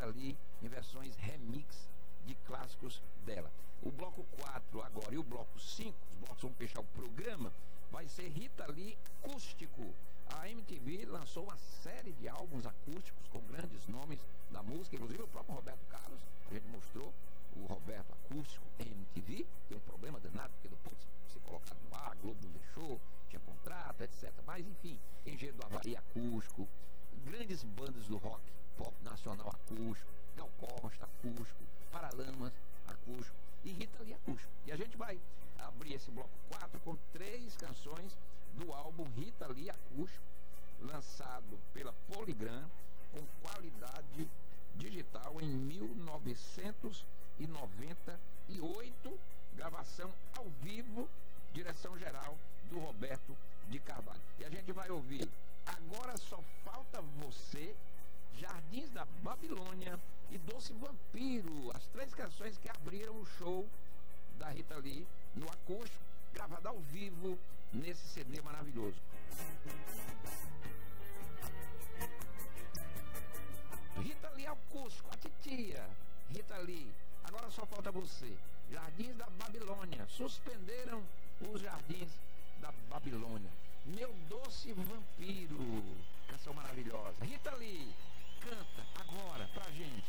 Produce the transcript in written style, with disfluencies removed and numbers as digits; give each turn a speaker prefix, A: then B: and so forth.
A: Rita Lee em versões remix de clássicos dela. O bloco 4 agora e o bloco 5, os blocos vão fechar o programa, vai ser Rita Lee acústico. A MTV lançou uma série de álbuns acústicos com grandes nomes da música, inclusive o próprio Roberto Carlos, a gente mostrou o Roberto acústico em MTV, tem um problema danado, porque depois de ser colocado no ar, a Globo não deixou, tinha contrato, etc. Mas enfim, Engenheiro do Havaí acústico, grandes bandas do rock pop nacional acústico, Gal Costa acústico, Paralamas acústico e Rita Lee acústico. E a gente vai abrir esse bloco 4 com 3 canções do álbum Rita Lee acústico, lançado pela Polygram com qualidade digital em 1998, gravação ao vivo, direção geral do Roberto de Carvalho. E a gente vai ouvir Agora Só Falta Você, Jardins da Babilônia e Doce Vampiro, as 3 canções que abriram o show da Rita Lee no acústico, gravada ao vivo nesse CD maravilhoso. Rita Lee acústico, a titia Rita Lee, Agora Só Falta Você, Jardins da Babilônia, suspenderam os Jardins da Babilônia, Meu Doce Vampiro, canção maravilhosa. Rita Lee canta agora pra gente.